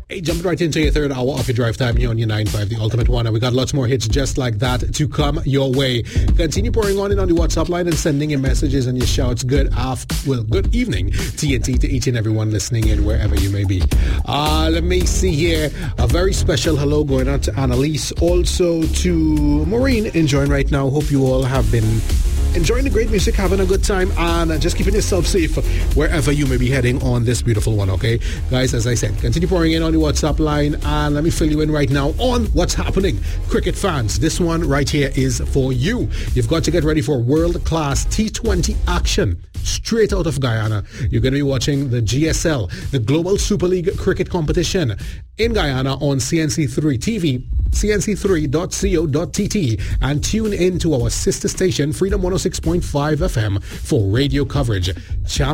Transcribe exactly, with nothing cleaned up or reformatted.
Hey, jumping right into your third hour of your drive time here on your nine five, the ultimate one. And we got lots more hits just like that to come your way. Continue pouring on in on the WhatsApp line and sending your messages and your shouts. Good after, well, good evening, T N T, to each and everyone listening in wherever you may be. Uh, let me see here. A very special hello going out to Annalise, also to Maureen, enjoying right now. Hope you all have been enjoying the great music, having a good time, and just keeping yourself safe wherever you may be heading on this beautiful one, okay? Guys, as I said, continue pouring in on the WhatsApp line, and let me fill you in right now on what's happening. Cricket fans, this one right here is for you. You've got to get ready for world-class T twenty action straight out of Guyana. You're going to be watching the G S L, the Global Super League Cricket Competition in Guyana on C N C three T V, C N C three dot co dot t t, and tune in to our sister station, Freedom one oh six point five F M, for radio coverage. Champ